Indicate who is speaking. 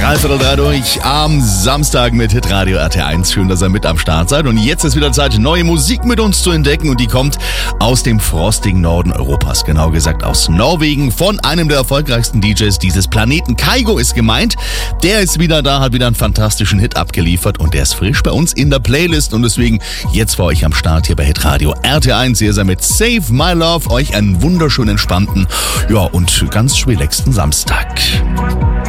Speaker 1: 3 durch am Samstag mit Hitradio RT1. Schön, dass ihr mit am Start seid. Und jetzt ist wieder Zeit, neue Musik mit uns zu entdecken. Und die kommt aus dem frostigen Norden Europas. Genau gesagt aus Norwegen. Von einem der erfolgreichsten DJs dieses Planeten. Kygo ist gemeint. Der ist wieder da, hat wieder einen fantastischen Hit abgeliefert. Und der ist frisch bei uns in der Playlist. Und deswegen jetzt für euch am Start hier bei Hitradio RT1. Ihr seid mit Save My Love. Euch einen wunderschönen, entspannten, ja, und ganz relaxten Samstag.